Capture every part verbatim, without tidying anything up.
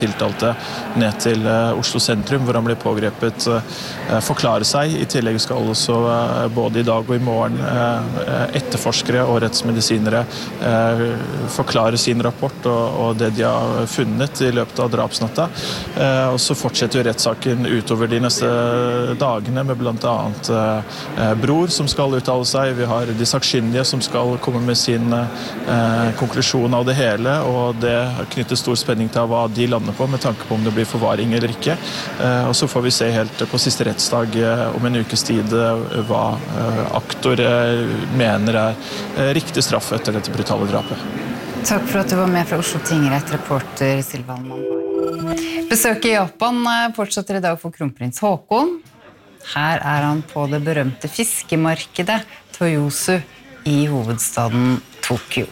tiltalte ned til Oslo sentrum, hvor han ble pågrepet, forklare seg. I tillegg skal også både i dag og i morgen etterforskere og rettsmedisinere forklare sin rapport og det de har funnet i løpet av drapsnatta. Og så fortsetter jo rettssaken utover de neste dagene med blant annet bror som skal uttale seg. Vi har de sakkyndige som skal komme med sin konklusjon av det hele, og det knytter stor spenning til hva de lander på med tanke på om det blir forvaring eller ikke. Og så får vi se helt på siste rettsdag om en ukes tid hva aktor mener er riktig straff etter dette brutale drapet. Takk for at du var med fra Oslo tingrett, reporter Silvan Manbar. Besøket i Japan fortsetter i dag for kronprins Haakon. Her er han på det berømte fiskemarkedet Toyosu i hovedstaden Tokyo.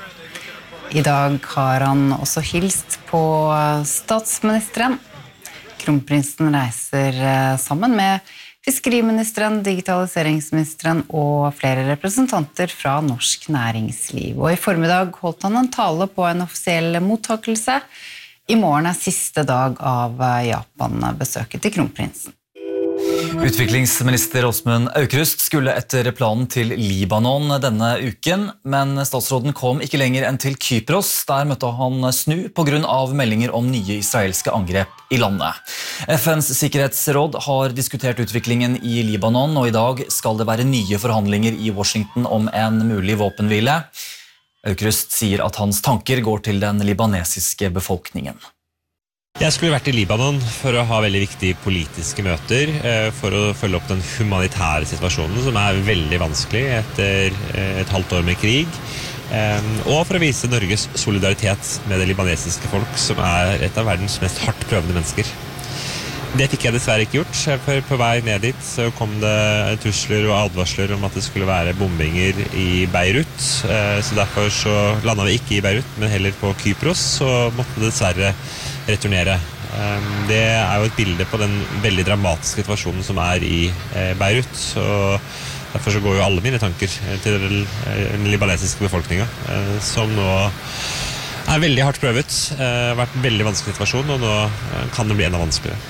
I dag har han også hilst på statsministeren. Kronprinsen reiser sammen med fiskeriministeren, digitaliseringsministeren og flere representanter fra norsk næringsliv. Og i formiddag holdt han en tale på en offisiell mottakelse. I morgen er siste dag av Japan-besøket til kronprinsen. Utviklingsminister Åsmund Aukrust skulle etter planen til Libanon denne uken, men statsråden kom ikke lenger enn til Kypros. Der møtte han snu på grunn av meldinger om nye israelske angrep i landet. F N's sikkerhetsråd har diskutert utviklingen i Libanon, og i dag skal det være nye forhandlinger i Washington om en mulig våpenhvile. Aukrust sier at hans tanker går til den libanesiske befolkningen. Jeg skulle vært i Libanon for å ha veldig viktige politiske møter, for å følge opp den humanitære situasjonen, som er veldig vanskelig etter et halvt år med krig, og for å vise Norges solidaritet med det libanesiske folk, som er et av verdens mest hardt prøvende mennesker. Det fikk jeg dessverre ikke gjort, for på vei ned dit så kom det trusler og advarsler om at det skulle være bombinger i Beirut, så derfor så landet vi ikke i Beirut, men heller på Kypros, så måtte det dessverre returnere. Det er jo et bilde på den veldig dramatiske situasjonen som er i Beirut, og derfor så går jo alle mine tanker til den libanesiske befolkningen, som nå er veldig hardt prøvet, har vært en veldig vanskelig situasjon, og nå kan det bli enda vanskeligere.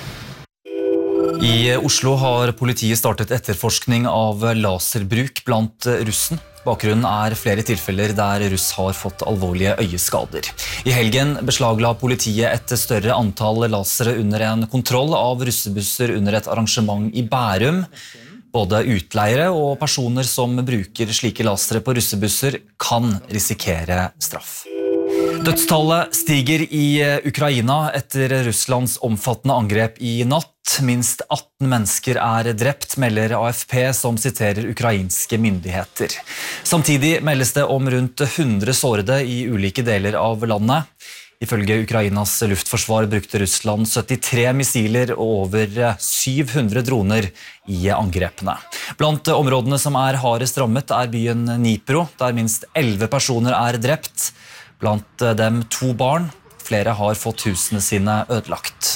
I Oslo har politiet startet etterforskning av laserbruk blant russen. Bakgrunnen er flere tilfeller der russ har fått alvorlige øyeskader. I helgen beslagla politiet et større antall lasere under en kontroll av russebusser under et arrangement i Bærum. Både utleiere og personer som bruker slike lasere på russebusser kan risikere straff. Dødstallet stiger i Ukraina etter Russlands omfattende angrep i natt. Minst atten mennesker er drept, melder A F P, som siterer ukrainske myndigheter. Samtidig meldes det om rundt hundre sårede i ulike deler av landet. Ifølge Ukrainas luftforsvar brukte Russland syttitre missiler og over syv hundre droner i angrepene. Blant områdene som er hardest rammet er byen Dnipro, der minst elleve personer er drept. Blant dem to barn. Flere har fått husene sine ødelagt.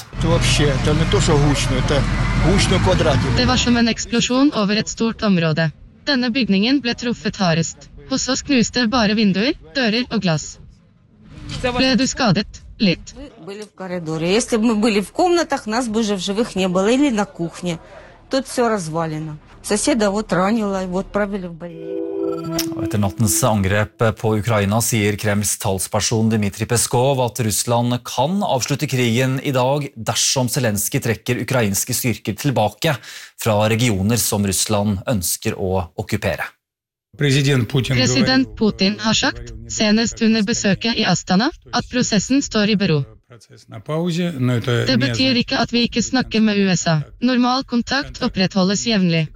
Det var som en eksplosjon over et stort område. Denne bygningen ble truffet hardest. Hos oss knuste bare vinduer, dører og glass. Ble du skadet? Litt. Были в коридоре. Если бы мы были в комнатах, нас бы уже в живых не было, или на кухне. Тут все развалено. Соседа вот ранило, его отправили в больницу. Etter nattens angrep på Ukraina sier Kremls talsperson Dmitrij Peskov at Russland kan avslutte krigen i dag dersom Zelenskyj trekker ukrainske styrker tilbake fra regioner som Russland ønsker å okkupere. President Putin, President Putin har sagt, senest under besøket i Astana, at prosessen står i bero. Det betyr ikke at vi ikke snakker med U S A. Normal kontakt opprettholdes jevnlig.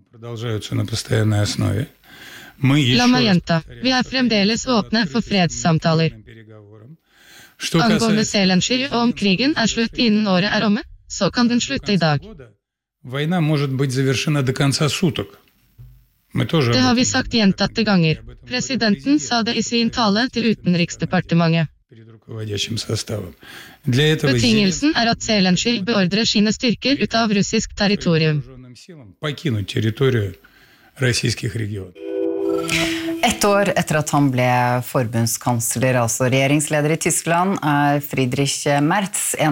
La meg gjenta, vi er fremdeles åpne for fredssamtaler. Angående Zelenskyj og om krigen er slutt innen året er omme, så kan den slutte i dag. Det har vi sagt gjentatte ganger. Presidenten sa det i sin tale til Utenriksdepartementet. Betingelsen er at Zelenskyj beordrer sine styrker ut av russisk territorium. Ett år etter at han ble forbundskansler, altså regjeringsleder i Tyskland, er Friedrich Merz en